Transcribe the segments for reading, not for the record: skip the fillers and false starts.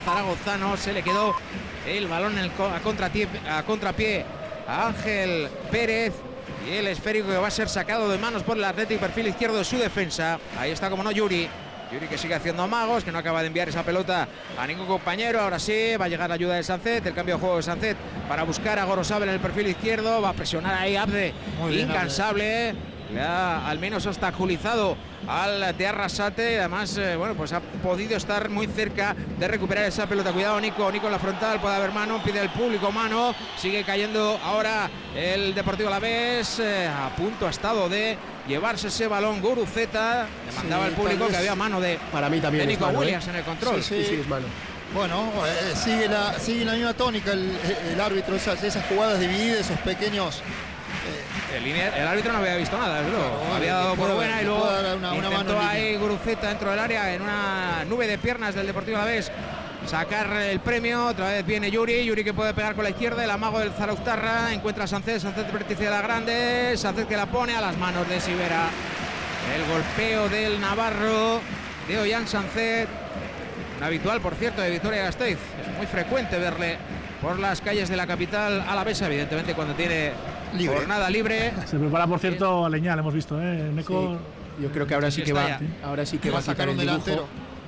zaragozano, se le quedó el balón a contrapié a Ángel Pérez y el esférico que va a ser sacado de manos por el Athletic, perfil izquierdo de su defensa. Ahí está, como no, Yuri que sigue haciendo amagos, que no acaba de enviar esa pelota a ningún compañero. Ahora sí, va a llegar la ayuda de Sánchez, el cambio de juego de Sánchez para buscar a Gorosabel en el perfil izquierdo. Va a presionar ahí Abde, incansable. Le ha al menos obstaculizado al de Arrasate. Además, bueno, pues ha podido estar muy cerca de recuperar esa pelota. Cuidado, Nico en la frontal, puede haber mano, pide el público mano. Sigue cayendo ahora el Deportivo Alavés. A punto ha estado de llevarse ese balón Guruceta. Le mandaba al público que había mano de, para mí también de Nico mano, Williams en el control. Sí, es mano. Bueno, sigue la misma tónica el árbitro, esas jugadas divididas, esos pequeños. El árbitro no había visto nada, claro, había dado por buena y luego intentó ahí Guruceta dentro del área en una nube de piernas del Deportivo Alavés sacar el premio. Otra vez viene Yuri que puede pegar con la izquierda, el amago del Zarauztarra, encuentra a Sánchez vértice de la grande, Sánchez que la pone a las manos de Sivera. El golpeo del navarro de Ollán Sánchez, un habitual, por cierto, de Vitoria-Gasteiz. Es muy frecuente verle por las calles de la capital alavesa, evidentemente cuando tiene jornada libre. Se prepara, por cierto, a leñar, hemos visto, Neko. Sí, yo creo que ahora sí que va a quitar el dibujo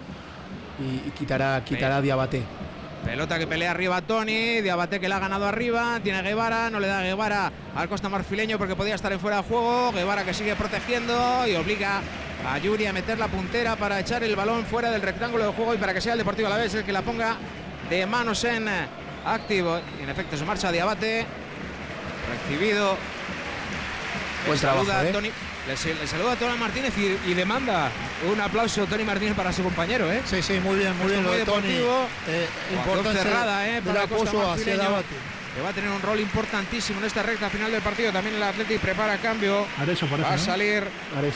y quitará a Diabaté. Pelota que pelea arriba Toni, Diabaté que la ha ganado arriba, tiene a Guevara, no le da a Guevara al costa marfileño porque podía estar en fuera de juego. Guevara que sigue protegiendo y obliga a Yuri a meter la puntera para echar el balón fuera del rectángulo de juego y para que sea el Deportivo Alavés el que la ponga de manos en activo. Y en efecto se marcha Diabaté, recibido. Buen trabajo, Toni. Le saluda a Tony Martínez y demanda un aplauso Tony Martínez para su compañero, Sí, muy bien lo de Tony. Importante cerrada, para el apoyo hacia Diabaté. Que va a tener un rol importantísimo en esta recta final del partido. También el Athletic prepara cambio. Va a salir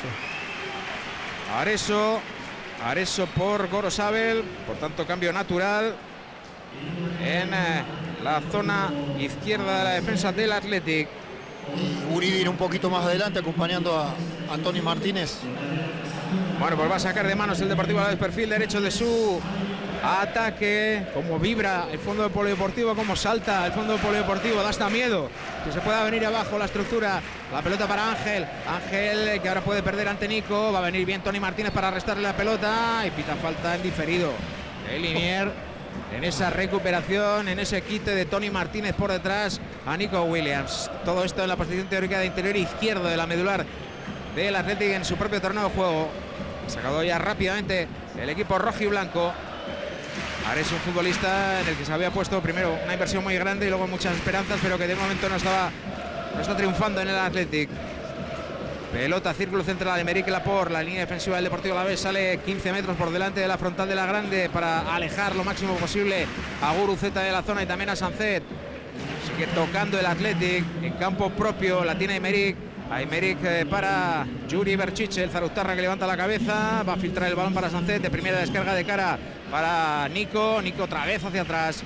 Areso por Gorosabel, por tanto cambio natural en la zona izquierda de la defensa del Athletic. Y Uribe un poquito más adelante acompañando a Tony Martínez. Bueno, pues va a sacar de manos el Deportivo Alavés, perfil derecho de su ataque. Cómo vibra el fondo del polideportivo, cómo salta el fondo del polideportivo, da hasta miedo que se pueda venir abajo la estructura. La pelota para Ángel que ahora puede perder ante Nico. Va a venir bien Tony Martínez para restarle la pelota y pita falta en diferido el Linier en esa recuperación, en ese quite de Tony Martínez por detrás a Nico Williams. Todo esto en la posición teórica de interior izquierdo de la medular del Athletic en su propio terreno de juego. Ha sacado ya rápidamente el equipo rojo y blanco. Ahora es un futbolista en el que se había puesto primero una inversión muy grande y luego muchas esperanzas, pero que de momento no está triunfando en el Athletic. Pelota, círculo central de Aymeric Laporte, la línea defensiva del Deportivo Alavés sale 15 metros por delante de la frontal de la grande para alejar lo máximo posible a Guruceta de la zona y también a Sánchez. Sigue tocando el Athletic en campo propio, la tiene Aymeric para Yuri Berchiche, el Zarauztarra que levanta la cabeza, va a filtrar el balón para Sánchez, de primera descarga de cara para Nico otra vez hacia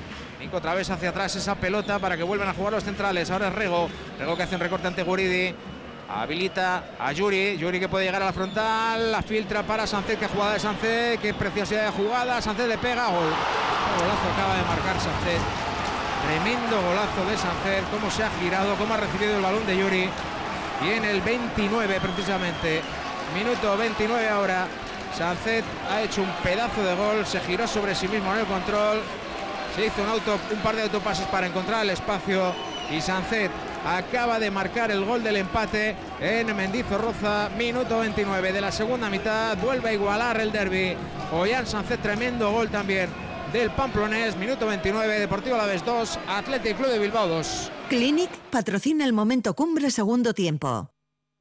atrás, esa pelota para que vuelvan a jugar los centrales. Ahora es Rego que hace un recorte ante Guridi. Habilita a Yuri que puede llegar a la frontal, la filtra para Sánchez, que jugada de Sánchez, qué preciosidad de jugada, Sánchez le pega, golazo acaba de marcar Sánchez, tremendo golazo de Sánchez, cómo se ha girado, cómo ha recibido el balón de Yuri, y en el 29 precisamente, minuto 29 ahora, Sánchez ha hecho un pedazo de gol, se giró sobre sí mismo en el control, se hizo un par de autopases para encontrar el espacio y Sánchez acaba de marcar el gol del empate en Mendizorroza, minuto 29 de la segunda mitad, vuelve a igualar el derbi. Ollán Sánchez, tremendo gol también del pamplonés, minuto 29, Deportivo Alavés 2, Athletic Club de Bilbao 2. Clinic patrocina el momento cumbre segundo tiempo.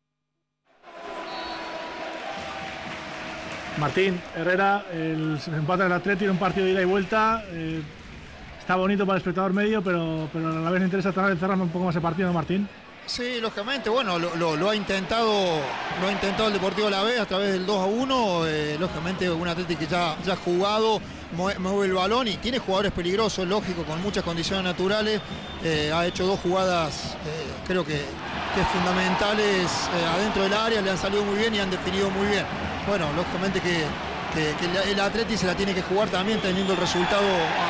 Martín Herrera, el empate del Athletic en un partido de ida y vuelta. Está bonito para el espectador medio, pero a la vez me interesa tratar de cerrar un poco más el partido, ¿no, Martín? Sí, lógicamente, bueno, lo ha intentado el Deportivo Alavés a través del 2-1, lógicamente un Athletic que ya ha jugado, mueve el balón y tiene jugadores peligrosos, lógico, con muchas condiciones naturales, ha hecho dos jugadas, creo que fundamentales adentro del área, le han salido muy bien y han definido muy bien. Bueno, lógicamente que que el Atleti se la tiene que jugar también teniendo el resultado